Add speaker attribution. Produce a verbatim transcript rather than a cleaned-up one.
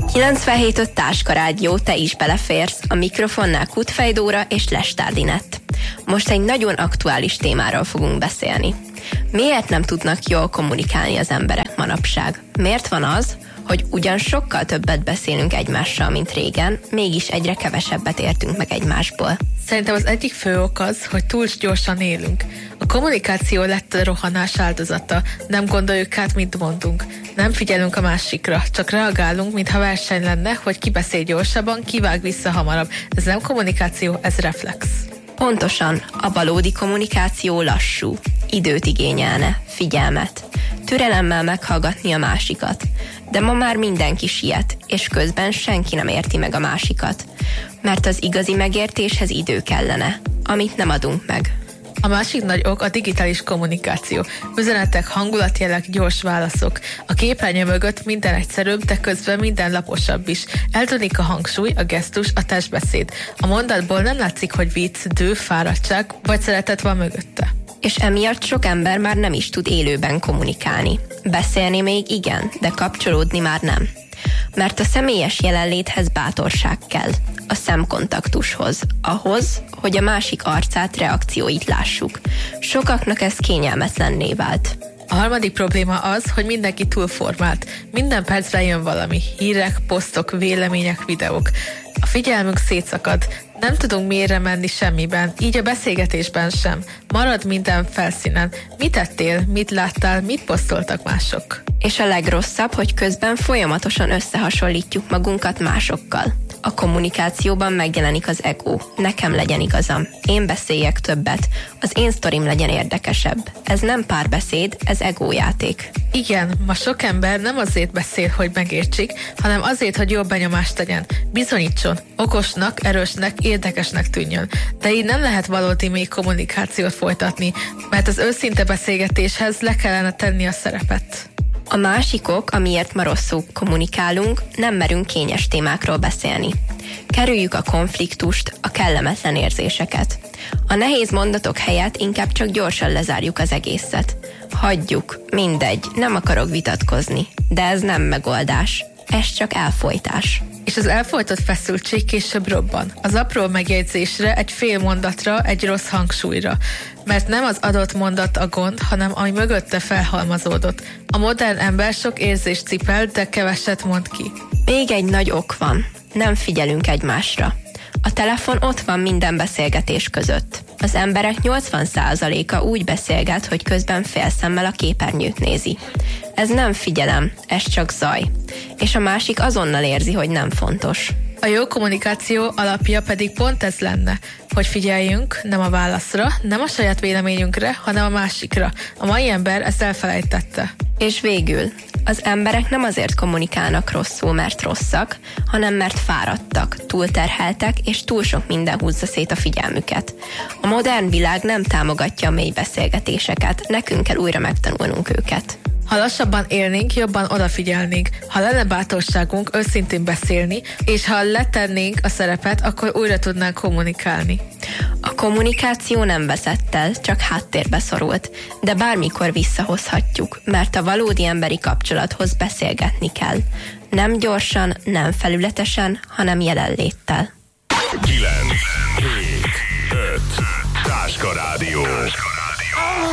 Speaker 1: kilencvenhét öt Táska Rádió, te is beleférsz, a mikrofonnál Kutfej Dóra és Lestárdinett. Most egy nagyon aktuális témáról fogunk beszélni. Miért nem tudnak jól kommunikálni az emberek manapság? Miért van az, hogy ugyan sokkal többet beszélünk egymással, mint régen, mégis egyre kevesebbet értünk meg egymásból?
Speaker 2: Szerintem az egyik fő ok az, hogy túl gyorsan élünk. A kommunikáció lett a rohanás áldozata. Nem gondoljuk át, mit mondunk. Nem figyelünk a másikra, csak reagálunk, mintha verseny lenne, hogy ki beszél gyorsabban, ki vág vissza hamarabb. Ez nem kommunikáció, ez reflex.
Speaker 1: Pontosan, a valódi kommunikáció lassú, időt igényelne, figyelmet, türelemmel meghallgatni a másikat. De ma már mindenki siet, és közben senki nem érti meg a másikat. Mert az igazi megértéshez idő kellene, amit nem adunk meg.
Speaker 2: A másik nagy ok a digitális kommunikáció. Üzenetek, hangulatjelek, gyors válaszok. A képernyő mögött minden egyszerűbb, de közben minden laposabb is. Eltűnik a hangsúly, a gesztus, a testbeszéd. A mondatból nem látszik, hogy vicc, dű, fáradtság, vagy szeretet van mögötte.
Speaker 1: És emiatt sok ember már nem is tud élőben kommunikálni. Beszélni még igen, de kapcsolódni már nem. Mert a személyes jelenléthez bátorság kell, a szemkontaktushoz, ahhoz, hogy a másik arcát, reakcióit lássuk. Sokaknak ez kényelmetlenné vált.
Speaker 2: A harmadik probléma az, hogy mindenki túlformált. Minden percre jön valami. Hírek, posztok, vélemények, videók. A figyelmünk szétszakad. Nem tudunk mélyre menni semmiben, így a beszélgetésben sem. Marad minden felszínen. Mit tettél, mit láttál, mit posztoltak mások?
Speaker 1: És a legrosszabb, hogy közben folyamatosan összehasonlítjuk magunkat másokkal. A kommunikációban megjelenik az ego. Nekem legyen igazam. Én beszéljek többet. Az én sztorim legyen érdekesebb. Ez nem párbeszéd, ez egójáték.
Speaker 2: Igen, ma sok ember nem azért beszél, hogy megértsék, hanem azért, hogy jobb benyomást tegyen. Bizonyítson, okosnak, erősnek, érdekesnek tűnjön. De így nem lehet valódi mély kommunikációt folytatni, mert az őszinte beszélgetéshez le kellene tenni a szerepet.
Speaker 1: A másik ok, amiért ma rosszul kommunikálunk, nem merünk kényes témákról beszélni. Kerüljük a konfliktust, a kellemetlen érzéseket. A nehéz mondatok helyett inkább csak gyorsan lezárjuk az egészet. Hagyjuk, mindegy, nem akarok vitatkozni, de ez nem megoldás. Ez csak elfojtás.
Speaker 2: És az elfojtott feszültség később robban. Az apró megjegyzésre, egy fél mondatra, egy rossz hangsúlyra. Mert nem az adott mondat a gond, hanem ami mögötte felhalmazódott. A modern ember sok érzést cipel, de keveset mond ki.
Speaker 1: Még egy nagy ok van. Nem figyelünk egymásra. A telefon ott van minden beszélgetés között. Az emberek nyolcvan százaléka úgy beszélget, hogy közben félszemmel a képernyőt nézi. Ez nem figyelem, ez csak zaj. És a másik azonnal érzi, hogy nem fontos.
Speaker 2: A jó kommunikáció alapja pedig pont ez lenne, hogy figyeljünk nem a válaszra, nem a saját véleményünkre, hanem a másikra. A mai ember ezt elfelejtette.
Speaker 1: És végül, az emberek nem azért kommunikálnak rosszul, mert rosszak, hanem mert fáradtak, túlterheltek, és túl sok minden húzza szét a figyelmüket. A modern világ nem támogatja a mély beszélgetéseket, nekünk kell újra megtanulnunk őket.
Speaker 2: Ha lassabban élnénk, jobban odafigyelnénk. Ha lenne bátorságunk őszintén beszélni, és ha letennénk a szerepet, akkor újra tudnánk kommunikálni.
Speaker 1: A kommunikáció nem veszett el, csak háttérbe szorult, de bármikor visszahozhatjuk, mert a valódi emberi kapcsolathoz beszélgetni kell. Nem gyorsan, nem felületesen, hanem jelenléttel.
Speaker 3: kilenc, hét, öt, Táska Rádió.